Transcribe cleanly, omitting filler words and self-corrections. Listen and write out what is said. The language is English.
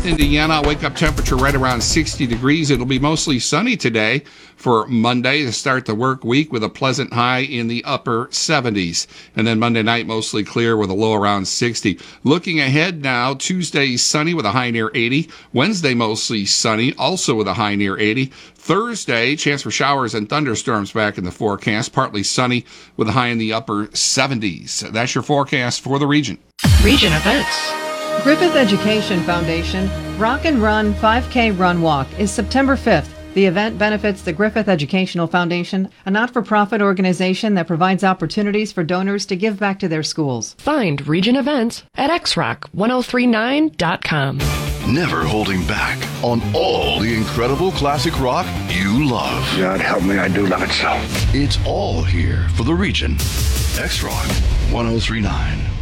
West Indiana, wake-up temperature right around 60 degrees. It'll be mostly sunny today for Monday to start the work week with a pleasant high in the upper 70s. And then Monday night, mostly clear with a low around 60. Looking ahead now, Tuesday sunny with a high near 80. Wednesday, mostly sunny, also with a high near 80. Thursday, chance for showers and thunderstorms back in the forecast. Partly sunny with a high in the upper 70s. That's your forecast for the region. Region events. Griffith Education Foundation Rock and Run 5K Run Walk is September 5th. The event benefits the Griffith Educational Foundation, a not-for-profit organization that provides opportunities for donors to give back to their schools. Find region events at xrock1039.com. Never holding back on all the incredible classic rock you love. God help me, I do love it so. It's all here for the region. X-Rock 1039.